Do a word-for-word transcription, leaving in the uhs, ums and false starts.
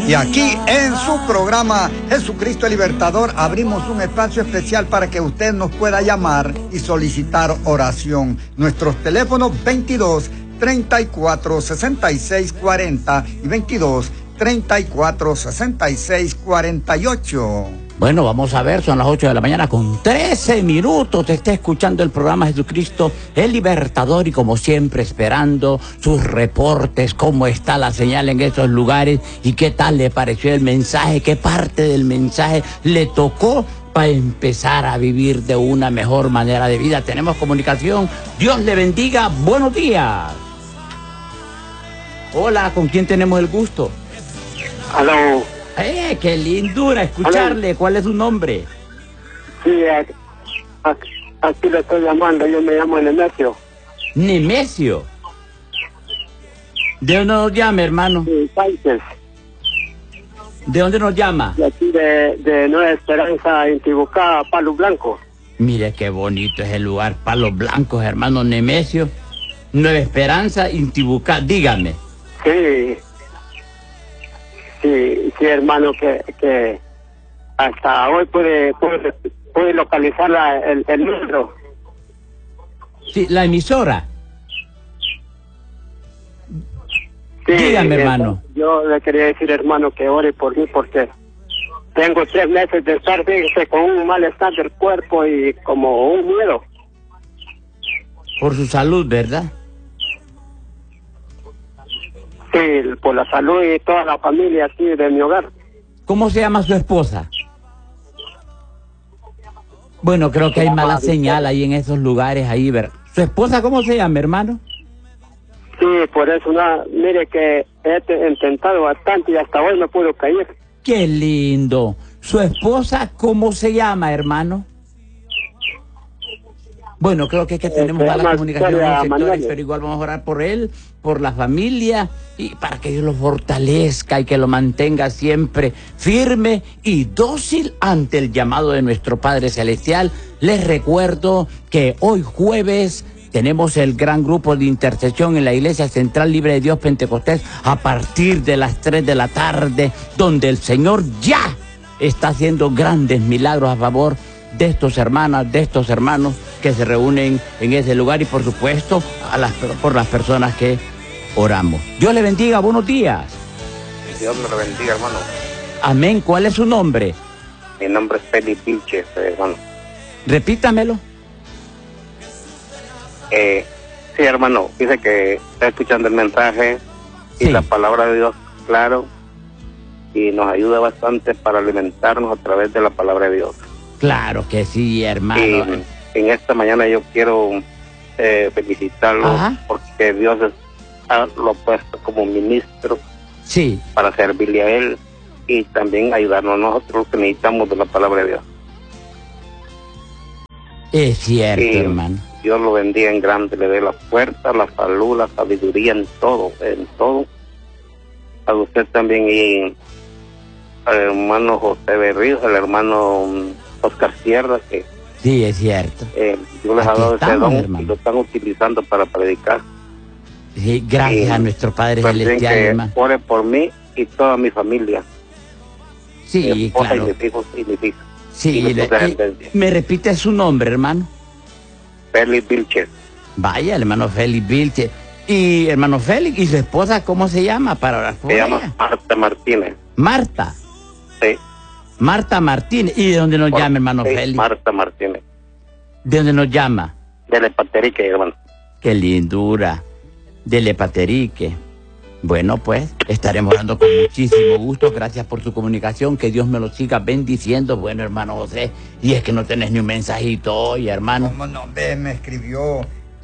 Y aquí en su programa Jesucristo el Libertador abrimos un espacio especial para que usted nos pueda llamar y solicitar oración. Nuestros teléfonos veintidós, treinta y cuatro, sesenta y seis, cuarenta y veintidós, treinta y cuatro, sesenta y seis, cuarenta y ocho. Bueno, vamos a ver, son las ocho de la mañana con trece minutos. Te está escuchando el programa Jesucristo el Libertador y como siempre esperando sus reportes, cómo está la señal en estos lugares y qué tal le pareció el mensaje, qué parte del mensaje le tocó para empezar a vivir de una mejor manera de vida. Tenemos comunicación. Dios le bendiga. Buenos días. Hola, ¿con quién tenemos el gusto? Aló. ¡Eh, qué lindura escucharle! ¿Cuál es su nombre? Sí, aquí, aquí le estoy llamando, yo me llamo Nemesio. ¿Nemesio? ¿De dónde nos llama, hermano? Sí, Sánchez. ¿De dónde nos llama? De aquí de, de Nueva Esperanza, en Tibucá, Palo Blanco. Mire qué bonito es el lugar, Palos Blancos, hermano Nemesio. Nueva Esperanza, Intibucá, dígame. Sí. Sí, sí, hermano, que, que hasta hoy puede, puede, puede localizar la, el, el número. Sí, la emisora. Sí, dígame, hermano. Yo le quería decir, hermano, que ore por mí porque tengo tres meses de estar, fíjese, con un malestar del cuerpo y como un miedo. Por su salud, ¿verdad? Sí, por la salud y toda la familia aquí de mi hogar. ¿Cómo se llama su esposa? Bueno, creo que hay mala señal ahí en esos lugares ahí, ¿verdad? ¿Su esposa cómo se llama, hermano? Sí, por eso, una, mire que he intentado bastante y hasta hoy no puedo caer. ¡Qué lindo! ¿Su esposa cómo se llama, hermano? Bueno, creo que es que tenemos eh, mala comunicación en los sectores, Manuel. pero igual vamos a orar por él, por la familia, y para que Dios lo fortalezca y que lo mantenga siempre firme y dócil ante el llamado de nuestro Padre Celestial. Les recuerdo que hoy jueves tenemos el gran grupo de intercesión en la Iglesia Central Libre de Dios Pentecostés a partir de las tres de la tarde, donde el Señor ya está haciendo grandes milagros a favor de estos hermanas, de estos hermanos que se reúnen en ese lugar y por supuesto a las, por las personas que oramos. Dios le bendiga, buenos días. Dios me lo bendiga, hermano. Amén. ¿Cuál es su nombre? Mi nombre es Félix Vilches, hermano. Repítamelo. Eh, sí, hermano, dice que está escuchando el mensaje y Sí. la palabra de Dios, claro, y nos ayuda bastante para alimentarnos a través de la palabra de Dios. Claro que sí, hermano. Y en esta mañana yo quiero eh, felicitarlo. Ajá. Porque Dios es, ha, lo ha puesto como ministro Sí. para servirle a Él y también ayudarnos a nosotros que necesitamos de la palabra de Dios. Es cierto, Y hermano. Dios lo bendiga en grande, le dé la fuerza, la salud, la sabiduría en todo, en todo. A usted también y al hermano José Berríos, al hermano Oscar Sierra, que Sí, es cierto. eh, Dios les ha Aquí dado ese estamos, don hermano. y lo están utilizando para predicar. Sí, gracias Y a nuestro Padre también Celestial, que hermano. ore por mí y toda mi familia, mi Sí, esposa claro. y mis hijos y mis hijas. Sí, y mis le- otras eh, tendencias. me repite su nombre, hermano. Félix Vilches. Vaya, el hermano Félix Vilche. Y hermano Félix, ¿y su esposa cómo se llama para orar por Se ella? llama Marta Martínez. Marta. Sí. Marta Martínez. ¿Y de dónde nos Por- llama, hermano sí, Félix? Marta Martínez. ¿De dónde nos llama? De la Paterique, hermano. Qué lindura. De Lepaterique. Bueno, pues, estaremos dando con muchísimo gusto. Gracias por su comunicación. Que Dios me lo siga bendiciendo. Bueno, hermano José, y es que no tenés ni un mensajito hoy, hermano. ¿Cómo no? Ve, me escribió